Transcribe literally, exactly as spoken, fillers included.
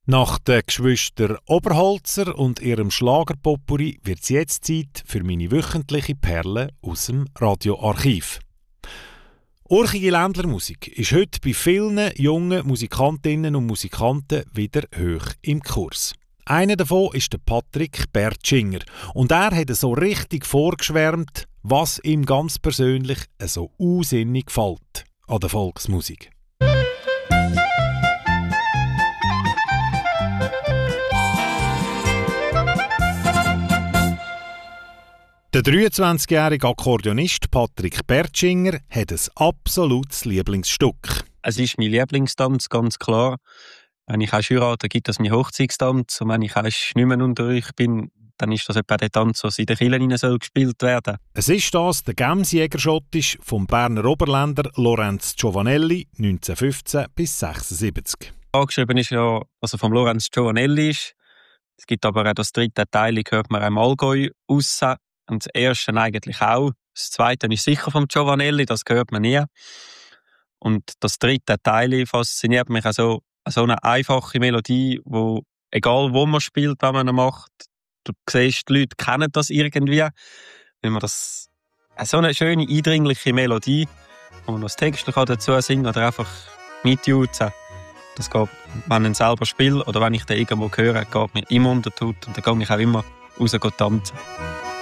Nach den Geschwistern Oberholzer und ihrem Schlagerpotpourri wird es jetzt Zeit für meine wöchentliche Perle aus dem Radioarchiv. Urchige Ländlermusik ist heute bei vielen jungen Musikantinnen und Musikanten wieder hoch im Kurs. Einer davon ist der Patrick Bertschinger. Und er hat so richtig vorgeschwärmt, was ihm ganz persönlich so unsinnig gefällt an der Volksmusik. Der dreiundzwanzigjährige Akkordeonist Patrick Bertschinger hat ein absolutes Lieblingsstück. Es ist mein Lieblingstanz, ganz klar. Wenn ich heirate, gibt es meinen Hochzeitstanz. Und wenn ich nicht mehr unter euch bin, dann ist das etwa der Tanz, der in den Kirchen soll gespielt werden. Es ist das der Gemsjäger-Schottisch vom Berner Oberländer Lorenz Giovanelli neunzehnhundertfünfzehn bis sechsundsiebzig. Angeschrieben ist ja, was er vom Lorenz Giovanelli ist. Es gibt aber auch das dritte Teil, hört man im Allgäu raus. Und das erste eigentlich auch. Das zweite ist sicher vom Giovanelli, das hört man nie. Und das dritte Teil fasziniert mich auch so, so eine einfache Melodie, wo, egal wo man spielt, wenn man ihn macht, du siehst, die Leute kennen das irgendwie. Weil man das, so eine schöne, eindringliche Melodie, wo man das Text dazu singen kann oder einfach mitjutzen. Das geht, wenn ich ihn selber spiele oder wenn ich den irgendwo höre, geht mir immer unter die Haut und dann gehe ich auch immer raus tanzen.